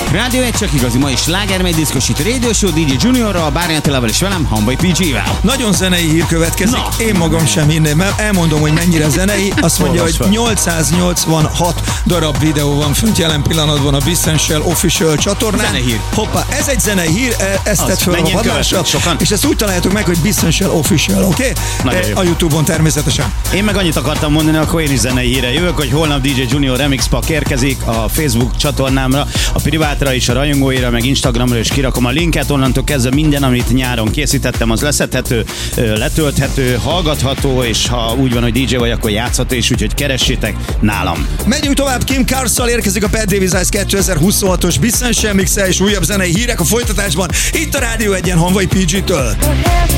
Rádió 1 csak igazi, ma is sláger, megy diszkosít Radio Show, DJ Juniorral, Bárnyi Attilával és velem, Hamvai PG-vel. Nagyon zenei hír következik, én magam sem hinném, mert elmondom, hogy mennyire zenei, azt mondja, hogy 886 darab videó van fönt jelen pillanatban a Bissell Official csatornán. Zenehír. Hoppá, ez egy zenei hír, ezt tett föl a vadásra, és ezt úgy találjátok meg, hogy Bissell Official, oké? A YouTube-on természetesen. Én meg annyit akartam mondani, akkor én is zenei híre jövök, hogy holnap DJ Junior Remix Pack érkezik a Facebook csatornámra, a privátra is, a rajongóira, meg Instagramra is kirakom a linket, onnantól kezdve minden, amit nyáron készítettem, az leszedhető, letölthető, hallgatható, és ha úgy van, hogy DJ vagy, akkor játszható is, úgyhogy keressétek nálam. Megyünk tovább, Kim Carssal érkezik a Bad Davis Eyes 2026-os Bissell Mixe és újabb zenei hírek a folytatásban, itt a Rádió 1-en Hamvai PG-től.